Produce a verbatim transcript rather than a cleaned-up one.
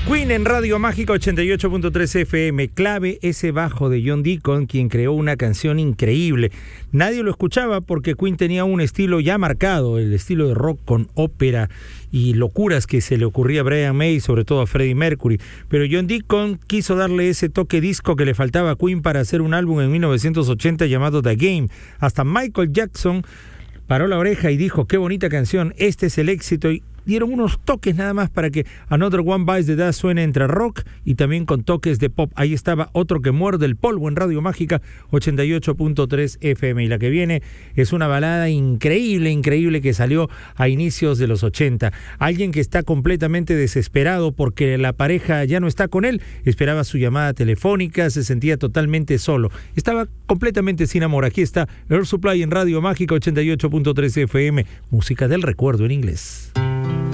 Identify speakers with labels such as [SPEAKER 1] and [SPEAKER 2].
[SPEAKER 1] Queen en Radio Mágica ochenta y ocho punto tres F M. Clave ese bajo de John Deacon, quien creó una canción increíble. Nadie lo escuchaba porque Queen tenía un estilo ya marcado, el estilo de rock con ópera y locuras que se le ocurría a Brian May, sobre todo a Freddie Mercury. Pero John Deacon quiso darle ese toque disco que le faltaba a Queen para hacer un álbum en mil novecientos ochenta llamado The Game. Hasta Michael Jackson paró la oreja y dijo: qué bonita canción, este es el éxito. Y dieron unos toques nada más para que Another One Bites the Dust suene entre rock y también con toques de pop. Ahí estaba Otro que muerde el polvo en Radio Mágica ochenta y ocho punto tres F M. Y la que viene es una balada increíble, increíble que salió a inicios de los ochenta. Alguien que está completamente desesperado porque la pareja ya no está con él, esperaba su llamada telefónica, se sentía totalmente solo, estaba completamente sin amor. Aquí está Air Supply en Radio Mágica ochenta y ocho punto tres F M, música del recuerdo en inglés.